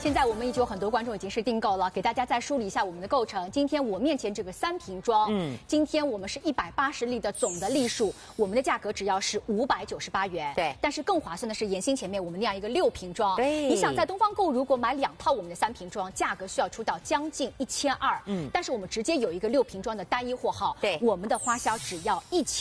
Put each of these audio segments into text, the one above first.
现在我们已经有很多观众已经是订购了，给大家再梳理一下我们的构成。今天我面前这个3瓶装，今天我们是180粒的总的粒数，我们的价格只要是598元。 对， 但是更划算的是，妍心前面我们那样一个6瓶装， 对， 你想在东方购如果买2套我们的3瓶装，价格需要出到将近1200，但是我们直接有一个6瓶装的单一货号， 对， 我们的花销只要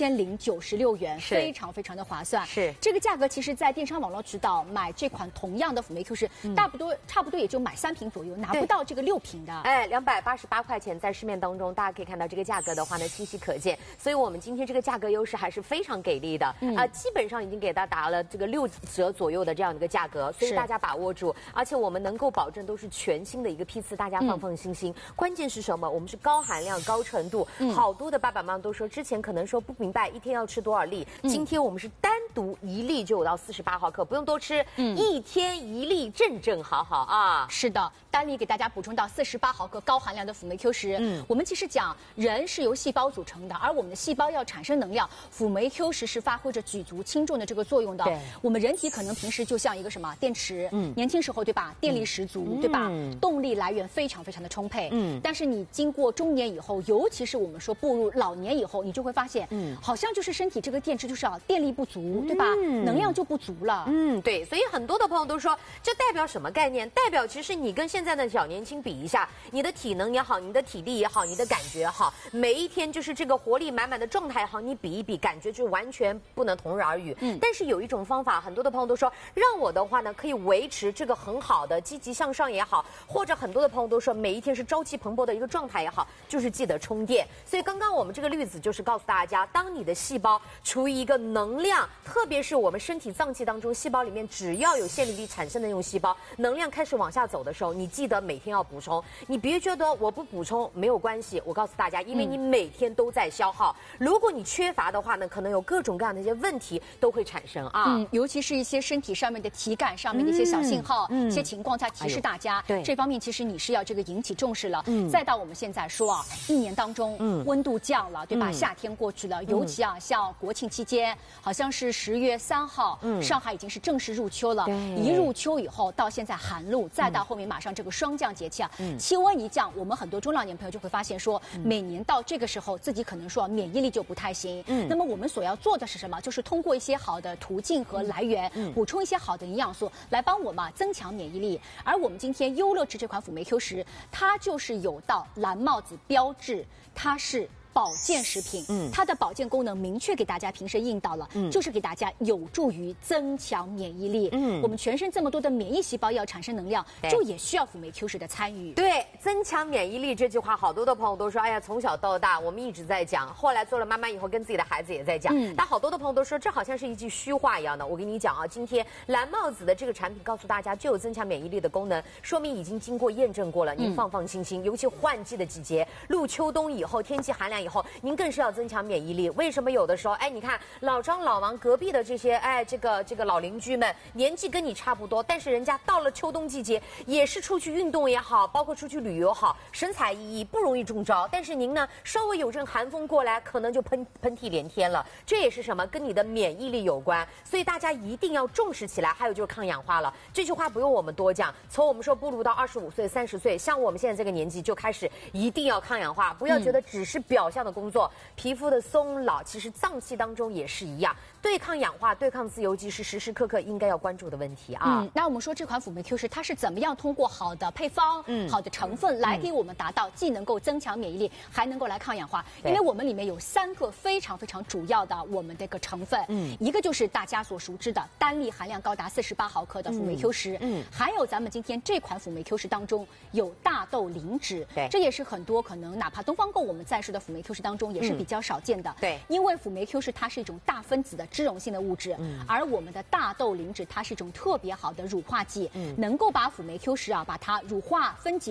1096元，非常非常的划算。 是这个价格，其实在电商网络渠道买这款同样的辅酶 Q 十，差不多也就买3瓶左右，拿不到这个6瓶的。 哎，288块钱，在市面当中，大家可以看到这个价格的话呢，清晰可见。所以我们今天这个价格优势还是非常给力的，基本上已经给大家打了这个6折左右的这样的一个价格，所以大家把握住。而且我们能够保证都是全新的一个批次，大家放心。关键是什么？我们是高含量、高纯度。好多的爸爸妈妈都说，之前可能说不明白一天要吃多少粒，今天我们是单独1粒就有到48毫克，不用多吃，1天1粒正好啊。 是的，单粒给大家补充到48毫克高含量的辅酶 Q 十。我们其实讲人是由细胞组成的，而我们的细胞要产生能量，辅酶 Q 十是发挥着举足轻重的这个作用的。我们人体可能平时就像一个什么电池，年轻时候对吧，电力十足，对吧？动力来源非常非常的充沛。但是你经过中年以后，尤其是我们说步入老年以后，你就会发现，好像就是身体这个电池就是电力不足，对吧？能量就不足了。 对，所以很多的朋友都说，这代表什么概念？代表其实你跟现在的小年轻比一下，你的体能也好，你的体力也好，你的感觉也好，每一天就是这个活力满满的状态也好，你比一比，感觉就完全不能同日而语。但是有一种方法，很多的朋友都说，让我的话呢，可以维持这个很好的积极向上也好，或者很多的朋友都说，每一天是朝气蓬勃的一个状态也好，就是记得充电。所以刚刚我们这个例子就是告诉大家，当你的细胞处于一个能量，特别是我们身体脏器当中，细胞里面只要有线粒体产生的那种细胞，能量开始往下走的时候，你记得每天要补充。你别觉得我不补充没有关系，我告诉大家，因为你每天都在消耗。如果你缺乏的话呢，可能有各种各样的一些问题都会产生啊。 尤其是一些身体上面的体感上面的一些小信号，一些情况在提示大家。对，这方面其实你是要这个引起重视了。再到我们现在说啊，1年当中，温度降了，对吧？夏天过去了，尤其啊，像国庆期间，好像是10月3号，上海已经是正式入秋了。一入秋以后，到现在寒露，再到后面马上这个霜降节气啊，气温一降，我们很多中老年朋友就会发现说，每年到这个时候，自己可能说免疫力就不太行。那么我们所要做的是什么？就是通过一些好的途径和来源，补充一些好的营养素，来帮我们增强免疫力。而我们今天优乐智这款辅酶 Q 十，它就是有到蓝帽子标志，它是保健食品，它的保健功能明确给大家平时印到了，就是给大家有助于增强免疫力。我们全身这么多的免疫细胞要产生能量，就也需要辅酶 Q 十的参与。 对，增强免疫力这句话，好多的朋友都说，哎呀，从小到大我们一直在讲，后来做了妈妈以后，跟自己的孩子也在讲。但好多的朋友都说，这好像是一句虚话一样的。我跟你讲啊，今天蓝帽子的这个产品告诉大家，就有增强免疫力的功能，说明已经经过验证过了。您放心，尤其换季的季节，入秋冬以后，天气寒凉以后，您更是要增强免疫力。为什么有的时候，哎，你看老张老王隔壁的这些，哎，这个老邻居们，年纪跟你差不多，但是人家到了秋冬季节，也是出去运动也好，包括出去旅游好，神采奕奕，不容易中招。但是您呢，稍微有阵寒风过来，可能就喷嚏连天了。这也是什么？跟你的免疫力有关。所以大家一定要重视起来。还有就是抗氧化了，这句话不用我们多讲，从我们说步入到25岁、30岁，像我们现在这个年纪就开始一定要抗氧化，不要觉得只是表象的工作。皮肤的松老，其实脏器当中也是一样，对抗氧化、对抗自由基是时时刻刻应该要关注的问题啊。 那我们说这款辅酶 Q 十，它是怎么样通过好的配方、好的成分来给我们达到既能够增强免疫力，还能够来抗氧化？因为我们里面有3个非常非常主要的我们的一个成分，一个就是大家所熟知的单粒含量高达48毫克的辅酶 Q 十，还有咱们今天这款辅酶 Q 十当中有大豆磷脂，这也是很多可能哪怕东方购我们在售的辅酶 Q 十当中也是比较少见的。因为辅酶 Q 十它是一种大分子的脂溶性的物质，而我们的大豆磷脂它是一种特别好的乳化剂，能够把辅酶 Q 十啊把它乳化分解变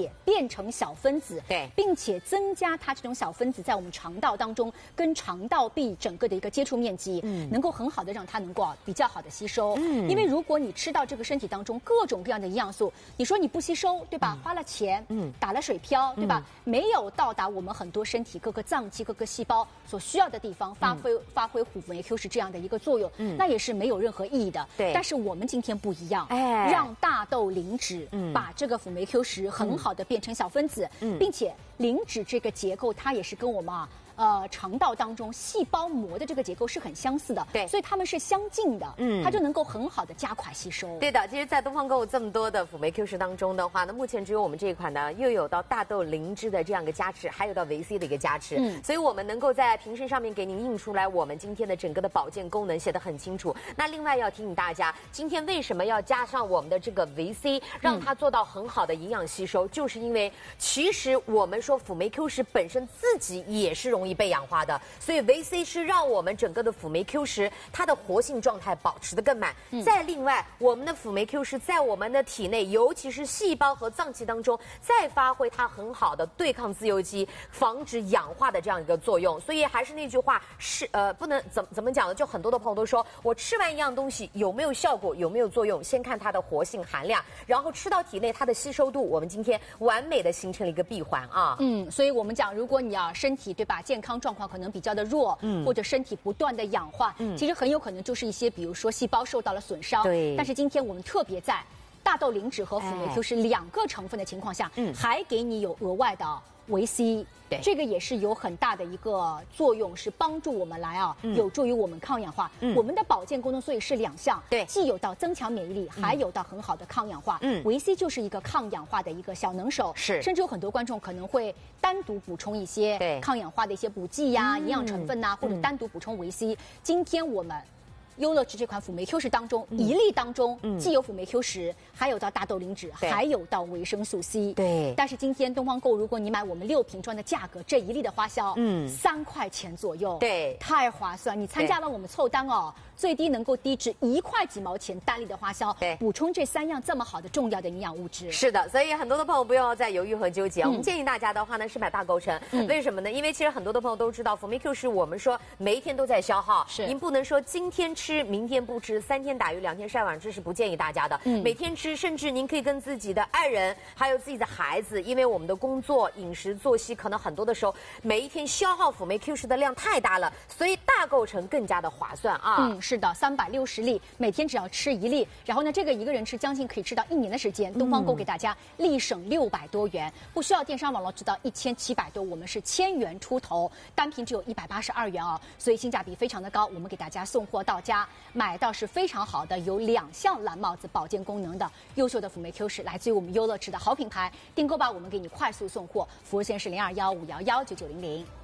变成小分子， 对， 并且增加它这种小分子在我们肠道当中跟肠道壁整个的一个接触面积，能够很好的让它能够比较好的吸收。因为如果你吃到这个身体当中各种各样的营养素，你说你不吸收，对吧？花了钱，打了水漂，对吧？没有到达我们很多身体各个脏器、各个细胞所需要的地方，发挥辅酶 Q 十这样的一个作用，那也是没有任何意义的。 对， 但是我们今天不一样，让大豆磷脂把这个辅酶 Q 十很好的变成小分子，并且磷脂这个结构它也是跟我们肠道当中细胞膜的这个结构是很相似的， 对， 所以它们是相近的，它就能够很好的加快吸收。 对的，其实，在东方购物这么多的辅酶 Q 十当中的话，那目前只有我们这一款呢，又有到大豆磷脂的这样一个加持，还有到维 C 的一个加持，所以我们能够在瓶身上面给您印出来我们今天的整个的保健功能写得很清楚。那另外要提醒大家，今天为什么要加上我们的这个维 C， 让它做到很好的营养吸收，就是因为其实我们说辅酶 Q 十本身自己也是容易被氧化的，所以维 C 是让我们整个的辅酶 Q 十它的活性状态保持得更满。再另外，我们的辅酶 Q 十在我们的体内，尤其是细胞和脏器当中，再发挥它很好的对抗自由基、防止氧化的这样一个作用。所以还是那句话，是不能怎么讲呢？就很多的朋友都说，我吃完一样东西有没有效果，有没有作用，先看它的活性含量，然后吃到体内它的吸收度，我们今天完美的形成了一个闭环啊。 所以我们讲，如果你身体对吧，健康状况可能比较的弱，或者身体不断的氧化，其实很有可能就是一些比如说细胞受到了损伤。 对。 但是今天我们特别在大豆磷脂和辅酶 Q 十2个成分的情况下，还给你有额外的维 C。这个也是有很大的一个作用，是帮助我们来有助于我们抗氧化。我们的保健功能所以是2项， 对， 既有到增强免疫力，还有到很好的抗氧化。维 C 就是一个抗氧化的一个小能手， 是， 甚至有很多观众可能会单独补充一些抗氧化的一些补剂呀、营养成分呐，或者单独补充维 C。今天我们优乐值这款辅酶 Q 十当中，1粒当中既有辅酶 Q 十，还有到大豆磷脂，还有到维生素 C。 对。 但是今天东方购，如果你买我们6瓶装的价格，这1粒的花销，3块钱左右， 对， 太划算。你参加完我们凑单最低能够低至1块几毛钱单粒的花销，补充这3样这么好的重要的营养物质。 是的，所以很多的朋友不要再犹豫和纠结。我们建议大家的话呢是买大构成，为什么呢？因为其实很多的朋友都知道，辅酶 Q 十我们说每一天都在消耗，您不能说今天吃，明天不吃，3天打鱼2天晒网，这是不建议大家的。每天吃，甚至您可以跟自己的爱人，还有自己的孩子，因为我们的工作、饮食、作息，可能很多的时候每一天消耗辅酶 Q 十的量太大了，所以大构成更加的划算啊。 是的，360粒，每天只要吃1粒，然后呢，这个一个人吃将近可以吃到1年的时间。东方购给大家立省600多元，不需要电商网络知道1700多，我们是1000元出头，单瓶只有182元所以性价比非常的高。我们给大家送货到家，买到是非常好的，有2项蓝帽子保健功能的优秀的辅酶 Q 十，来自于我们优乐池的好品牌。订购吧，我们给你快速送货，服务线是0215119900。